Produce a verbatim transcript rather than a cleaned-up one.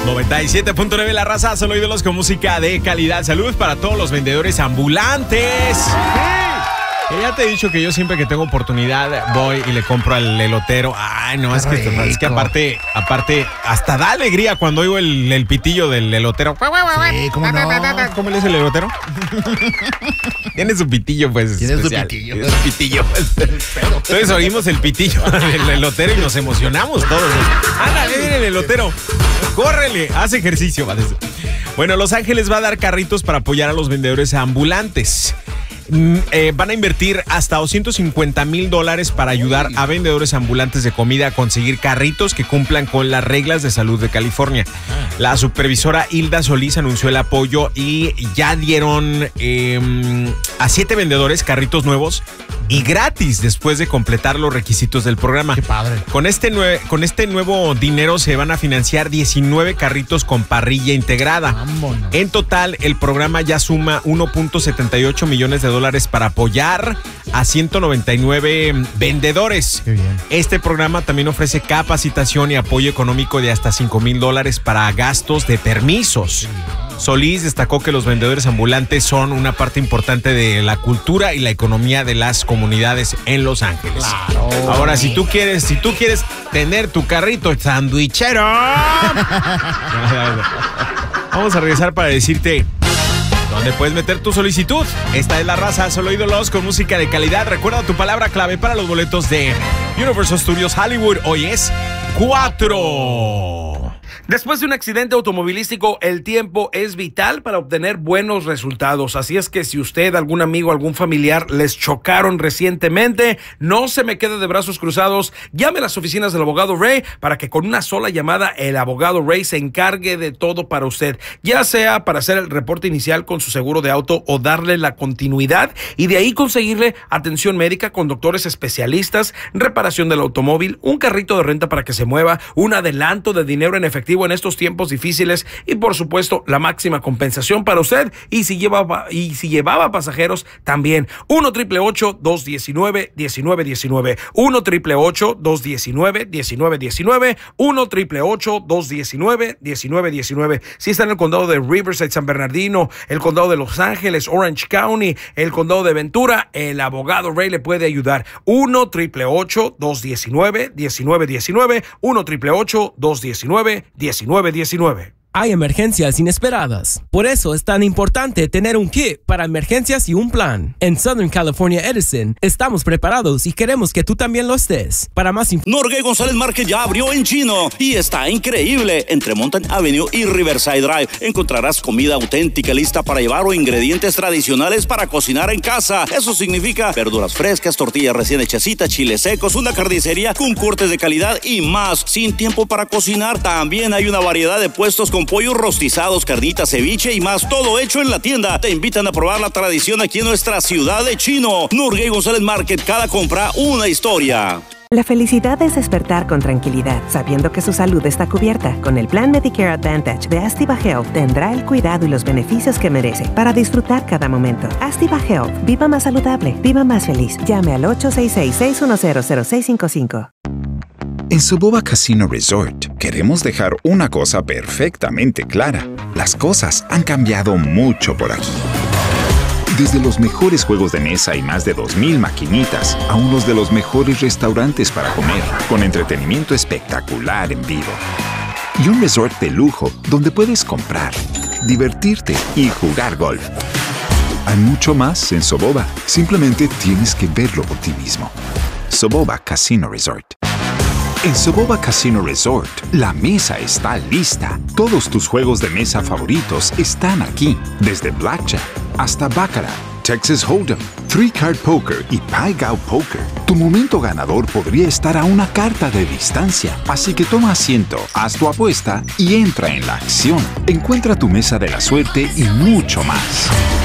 noventa y siete punto nueve La Raza, solo ídolos con música de calidad. Saludos para todos los vendedores ambulantes. Que ya te he dicho que yo siempre que tengo oportunidad voy y le compro al elotero. Ay, no, es que, es que aparte, aparte, hasta da alegría cuando oigo el, el pitillo del elotero. Sí, ¿cómo no? ¿Cómo le es el elotero? Tiene su pitillo, pues. Tiene especial. su pitillo. Tiene su pitillo. Entonces oímos el pitillo del elotero y nos emocionamos todos. Ándale, viene el elotero. Córrele, haz ejercicio. Bueno, Los Ángeles va a dar carritos para apoyar a los vendedores ambulantes. Eh, van a invertir hasta doscientos cincuenta mil dólares para ayudar a vendedores ambulantes de comida a conseguir carritos que cumplan con las reglas de salud de California. La supervisora Hilda Solís anunció el apoyo y ya dieron eh, a siete vendedores carritos nuevos y gratis después de completar los requisitos del programa. Qué padre. Con este, nue- con este nuevo dinero se van a financiar diecinueve carritos con parrilla integrada. Vámonos. En total, el programa ya suma uno punto setenta y ocho millones de dólares para apoyar a ciento noventa y nueve vendedores. Qué bien. Este programa también ofrece capacitación y apoyo económico de hasta cinco mil dólares para gastos de permisos. Solís destacó que los vendedores ambulantes son una parte importante de la cultura y la economía de las comunidades en Los Ángeles. Claro. Ahora, si tú quieres, si tú quieres tener tu carrito sandwichero, vamos a regresar para decirte dónde puedes meter tu solicitud. Esta es La Raza, solo ídolos con música de calidad. Recuerda tu palabra clave para los boletos de Universal Studios Hollywood. Hoy es cuatro. Después de un accidente automovilístico, el tiempo es vital para obtener buenos resultados. Así es que si usted, algún amigo, algún familiar les chocaron recientemente, no se me quede de brazos cruzados. Llame a las oficinas del abogado Ray para que con una sola llamada el abogado Ray se encargue de todo para usted. Ya sea para hacer el reporte inicial con su seguro de auto o darle la continuidad y de ahí conseguirle atención médica con doctores especialistas, reparación del automóvil, un carrito de renta para que se mueva, un adelanto de dinero en efectivo en estos tiempos difíciles y por supuesto la máxima compensación para usted y si llevaba y si llevaba pasajeros también. uno triple ocho dos diecinueve diecinueve diecinueve uno triple ocho dos diecinueve diecinueve diecinueve uno triple ocho dos diecinueve diecinueve diecinueve. Si está en el condado de Riverside, San Bernardino, el condado de Los Ángeles, Orange County, el condado de Ventura, el abogado Ray le puede ayudar. uno triple ocho dos diecinueve diecinueve diecinueve uno triple ocho dos diecinueve diecinueve diecinueve. Hay emergencias inesperadas. Por eso es tan importante tener un kit para emergencias y un plan. En Southern California Edison estamos preparados y queremos que tú también lo estés. Para más información, Norgay González Market ya abrió en Chino y está increíble. Entre Mountain Avenue y Riverside Drive encontrarás comida auténtica lista para llevar o ingredientes tradicionales para cocinar en casa. Eso significa verduras frescas, tortillas recién hechecitas, chiles secos, una carnicería con cortes de calidad y más. Sin tiempo para cocinar, también hay una variedad de puestos con pollos rostizados, carnitas, ceviche y más, todo hecho en la tienda. Te invitan a probar la tradición aquí en nuestra ciudad de Chino. Norgay González Market, cada compra una historia. La felicidad es despertar con tranquilidad, sabiendo que su salud está cubierta. Con el plan Medicare Advantage de Astiva Health tendrá el cuidado y los beneficios que merece para disfrutar cada momento. Astiva Health, viva más saludable, viva más feliz. Llame al ocho seis seis, seis uno cero, cero seis cinco cinco. En Soboba Casino Resort queremos dejar una cosa perfectamente clara. Las cosas han cambiado mucho por aquí. Desde los mejores juegos de mesa y más de dos mil maquinitas a unos de los mejores restaurantes para comer, con entretenimiento espectacular en vivo. Y un resort de lujo donde puedes comprar, divertirte y jugar golf. Hay mucho más en Soboba. Simplemente tienes que verlo por ti mismo. Soboba Casino Resort. En Soboba Casino Resort, la mesa está lista. Todos tus juegos de mesa favoritos están aquí. Desde Blackjack hasta Baccarat, Texas Hold'em, Three Card Poker y Pai Gow Poker. Tu momento ganador podría estar a una carta de distancia. Así que toma asiento, haz tu apuesta y entra en la acción. Encuentra tu mesa de la suerte y mucho más.